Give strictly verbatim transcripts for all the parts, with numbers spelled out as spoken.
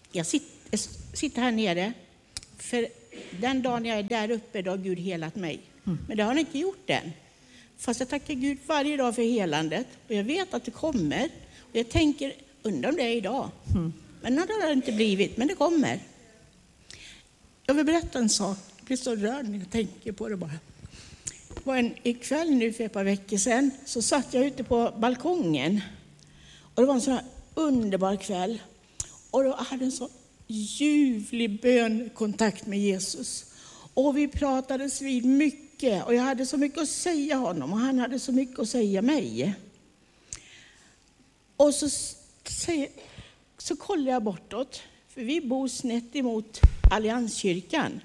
jag sitter, sitter här nere. För den dagen jag är där uppe, då har Gud helat mig. Mm. Men det har han inte gjort än. Fast jag tackar Gud varje dag för helandet. Och jag vet att det kommer. Och jag tänker, undrar om det är idag. Mm. Men det har det inte blivit, men det kommer. Jag vill berätta en sak. Jag blir så rörd när jag tänker på det bara. Det var en ikväll nu för ett par veckor sedan. Så satt jag ute på balkongen. Och det var en sån här underbar kväll. Och då hade en så ljuvlig bönkontakt med Jesus. Och vi pratades vid mycket. Och jag hade så mycket att säga honom. Och han hade så mycket att säga mig. Och så, så, så kollar jag bortåt. För vi bor snett emot Allianskyrkan.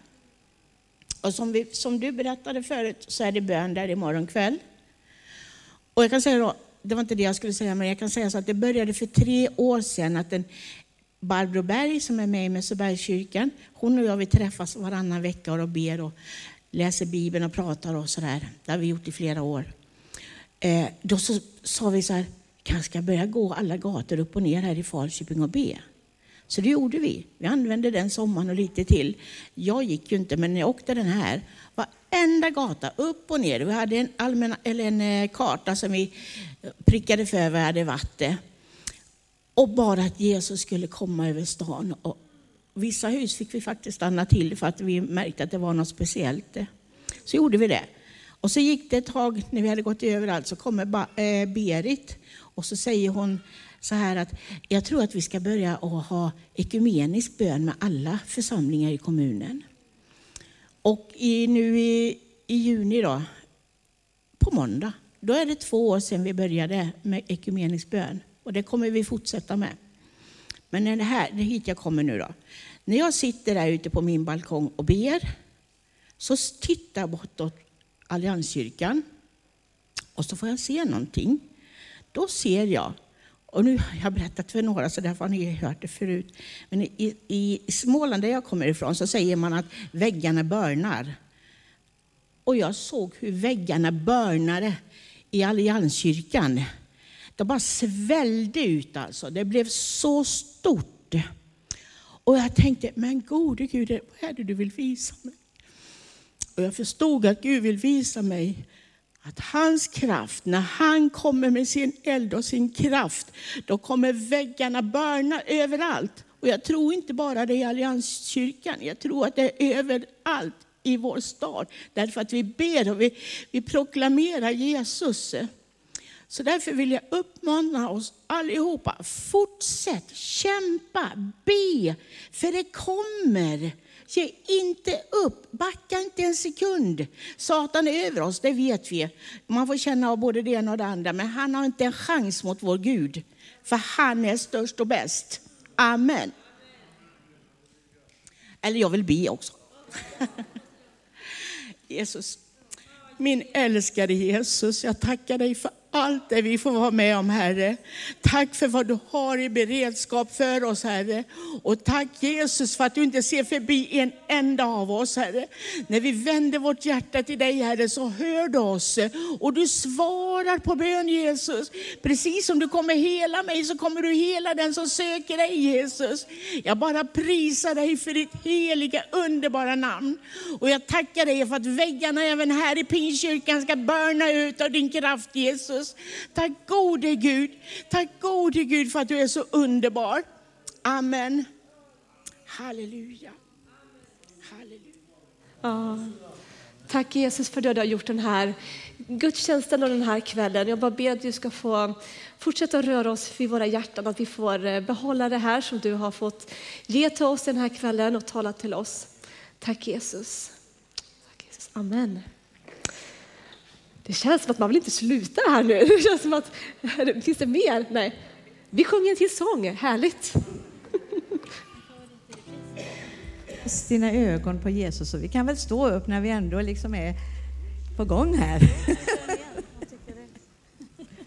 Och som, vi, som du berättade förut så är det bön där imorgon kväll. Och jag kan säga då, det var inte det jag skulle säga, men jag kan säga så att det började för tre år sedan att en Barbro Berg som är med i Mässobergskyrkan, hon och jag vi träffas varannan vecka och ber och läser Bibeln och pratar och sådär. Det har vi gjort i flera år. Eh, då så, sa vi så här, kanske ska börja gå alla gator upp och ner här i Falköping och be. Så det gjorde vi. Vi använde den sommaren och lite till. Jag gick ju inte, men när jag åkte den här, varenda gata upp och ner. Vi hade en, allmänna, eller en karta som vi prickade för vad hade varit det. Och bara att Jesus skulle komma över stan. Och vissa hus fick vi faktiskt stanna till för att vi märkte att det var något speciellt. Så gjorde vi det. Och så gick det ett tag när vi hade gått överallt så kommer Berit och så säger hon så här att jag tror att vi ska börja att ha ekumenisk bön med alla församlingar i kommunen. Och i, nu i, i juni då, på måndag, då är det två år sedan vi började med ekumenisk bön. Och det kommer vi fortsätta med. Men när det här, det hit jag kommer nu då. När jag sitter där ute på min balkong och ber så tittar jag bortåt Allianskyrkan. Och så får jag se någonting. Då ser jag, och nu har jag berättat för några så därför har ni hört det förut. Men i, i Småland där jag kommer ifrån så säger man att väggarna börnar. Och jag såg hur väggarna börnade i Allianskyrkan. Det bara svällde ut alltså. Det blev så stort. Och jag tänkte, men gode Gud, vad är det du vill visa mig? Och jag förstod att Gud vill visa mig att hans kraft, när han kommer med sin eld och sin kraft, då kommer väggarna börna överallt. Och jag tror inte bara det i Allianskyrkan, jag tror att det är överallt i vår stad. Därför att vi ber och vi, vi proklamerar Jesus. Så därför vill jag uppmana oss allihopa, fortsätt, kämpa, be, för det kommer. Ge inte upp, backa inte en sekund. Satan är över oss, det vet vi. Man får känna av både det ena och det andra, men han har inte en chans mot vår Gud. För han är störst och bäst. Amen. Eller jag vill be också. Jesus, min älskade Jesus, jag tackar dig för allt det vi får vara med om, Herre. Tack för vad du har i beredskap för oss, Herre. Och tack Jesus för att du inte ser förbi en enda av oss, Herre. När vi vänder vårt hjärta till dig, Herre, så hör du oss. Och du svarar på bön, Jesus. Precis som du kommer hela mig så kommer du hela den som söker dig, Jesus. Jag bara prisar dig för ditt heliga, underbara namn. Och jag tackar dig för att väggarna även här i Pingstkyrkan ska börna ut av din kraft, Jesus. Tack gode Gud. Tack gode Gud för att du är så underbar. Amen. Halleluja. Halleluja. Ja. Tack Jesus för att du har gjort den här gudstjänsten och den här kvällen. Jag bara ber att du ska få fortsätta röra oss vid våra hjärtan. Att vi får behålla det här som du har fått ge till oss den här kvällen och tala till oss. Tack Jesus. Tack Jesus. Amen. Det känns som att man vill inte sluta här nu. Det känns som att, finns det mer? Nej. Vi sjunger en till sång. Härligt. Dina ögon på Jesus. Och vi kan väl stå upp när vi ändå liksom är på gång här.